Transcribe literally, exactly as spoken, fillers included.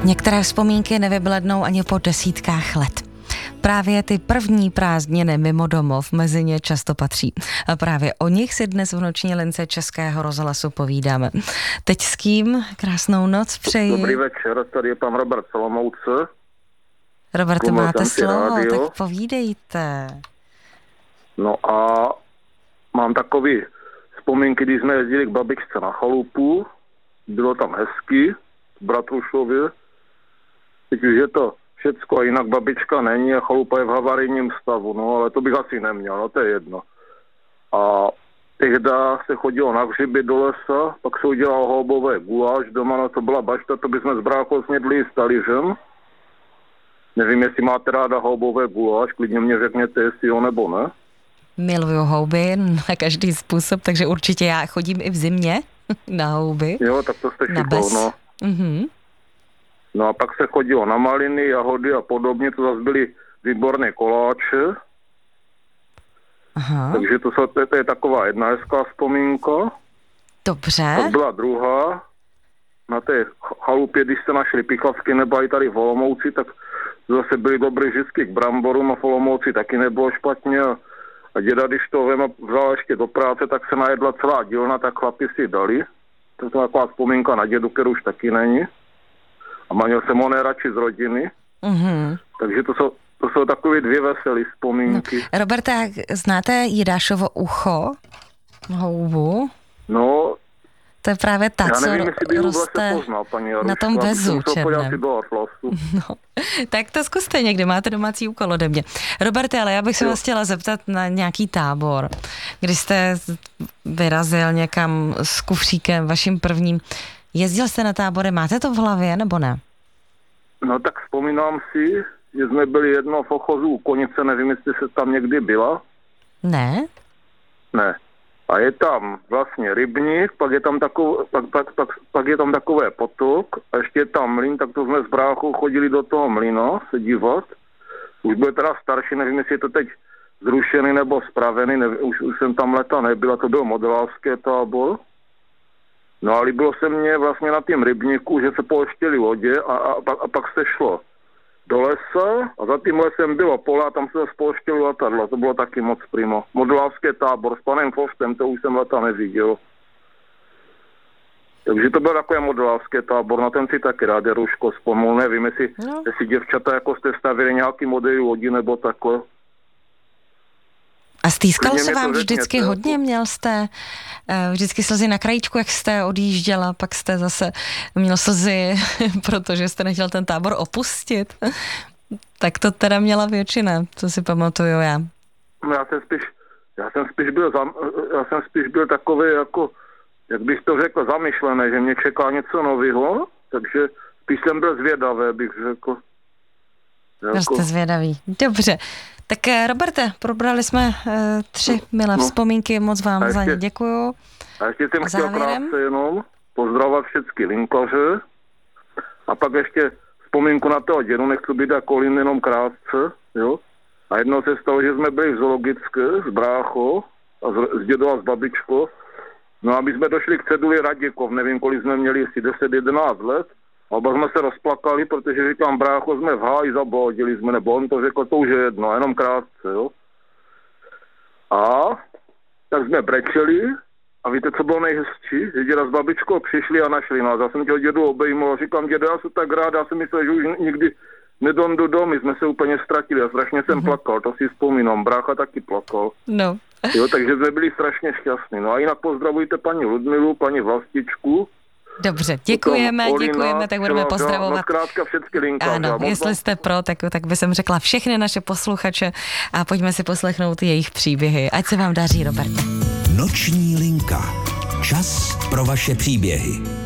Některé vzpomínky nevyblednou ani po desítkách let. Právě ty první prázdniny mimo domov mezi ně často patří. A právě o nich si dnes v noční lince Českého rozhlasu povídáme. Teď s kým? Krásnou noc přeji. Dobrý večer, tady je pan Robert Olomouce. Roberte, máte slovo, rádio. Tak povídejte. No a mám takový vzpomínky, když jsme jezdili k babičce na chalupu. Bylo tam hezky, v Bratrušově. Teď už je to všecko, a jinak babička není a chalupa je v havarijním stavu, no ale to bych asi neměl, no to je jedno. A tehda se chodilo na hřiby do lesa, pak se udělal houbové guláš doma, no to byla bašta, to bychom s bráchou snědli s talířem. Nevím, jestli máte ráda houbové guláš, klidně mě řekněte, jestli jo nebo ne. Miluju houby na každý způsob, takže určitě já chodím i v zimě na houby. Jo, tak to jste šikovno. Mhm. No a pak se chodilo na maliny, jahody a podobně, to zase byly výborné koláče. Aha. Takže to, jsou, to je taková jedna hezká vzpomínka. Dobře. Pak byla druhá. Na té chalupě, když se našli pichavky, nebo i tady v Olomouci, tak zase byly dobré žisky k bramborům a v Olomouci taky nebylo špatně. A děda, když to vem a vzal ještě do práce, tak se najedla celá dílna, tak chlapi si dali. To je taková vzpomínka na dědu, kterou už taky není. A manžel jsem ho nejradši z rodiny. Mm-hmm. Takže to jsou, to jsou takové dvě veselé vzpomínky. No. Roberte, znáte Jidášovo ucho? Houbu? No, to je právě ta, já nevím, co roste poznal, paní Jaruška, na tom vezu černém. No, tak to zkuste někdy, máte domácí úkol ode mě. Roberte, ale já bych se vás chtěla zeptat na nějaký tábor. Když jste vyrazil někam s kufříkem vaším prvním, jezdil jste na tábory, máte to v hlavě, nebo ne? No tak vzpomínám si, že jsme byli jedno v Ochozu u Konice, nevím, jestli se tam někdy byla. Ne? Ne. A je tam vlastně rybník, pak je tam, takové, pak, pak, pak, pak je tam takové potok a ještě je tam mlýn, tak to jsme s bráchou chodili do toho mlýna se dívat. Už byl teda starší, nevím, jestli je to teď zrušený nebo spravený, nevím, už, už jsem tam leta nebyl, to byl modelářský tábor. No a líbilo se mně vlastně na tím rybníku, že se pouštěly lodě a, a, a pak se šlo do lesa a za tím lesem bylo pole a tam se spouštěly letadla. To bylo taky moc primo. Modelářský tábor s panem Fostem, to už jsem leta neviděl. Takže to byl takový modelářský tábor, na ten si taky rád Jaruško vzpomněl. Nevím, jestli, no. jestli děvčata jako jste stavili nějaký modely lodi nebo takové. A stýskalo se vám vždycky řekněte, hodně? Měl jste uh, vždycky slzy na krajíčku, jak jste odjížděla, pak jste zase měl slzy, protože jste nechtěl ten tábor opustit. Tak to teda měla většina, co si pamatuju já. Já jsem spíš, já jsem spíš byl, zam, já jsem spíš byl takový jako, jak bych to řekl, zamyšlený, že mě čeká něco nového, takže spíš jsem byl zvědavý, bych řekl. Jako... Jste zvědavý. Dobře. Tak Roberte, probrali jsme uh, tři milé no. vzpomínky, moc vám ještě, za ně děkuju. A ještě jsem chtěl krátce jenom pozdravovat všechny linkaře a pak ještě vzpomínku na toho dědu, nechci být jako lin jenom krátce, jo. A jednou se stalo, že jsme byli v zoologické s bráchou a s, s dědou a s babičkou. No a my jsme došli k ceduli Raděkov, nevím, kolik jsme měli, jestli deset jedenáct let. A oba jsme se rozplakali, protože říkám, brácho, jsme v háji, zablodili jsme, nebo on to řekl, to už je jedno, jenom krátce, jo. A tak jsme brečeli a víte, co bylo nejhezčí? Že děda s babičkou přišli a našli nás. Já jsem těho dědu obejmul a říkám, děda, já jsem tak rád, já jsem myslel, že už nikdy nedom do domu, jsme se úplně ztratili a strašně jsem mm-hmm. plakal, to si vzpomínám, brácha taky plakal. No. Jo, takže jsme byli strašně šťastní. No a jinak pozdravujte paní Ludmilu, paní Vlastičku. Dobře, děkujeme, Olina, děkujeme, tak budeme pozdravovat. Zkrátka všechny linky. Ano, jestli jste pro, tak, tak by jsem řekla všechny naše posluchače a pojďme si poslechnout jejich příběhy. Ať se vám daří, Roberte. Noční linka. Čas pro vaše příběhy.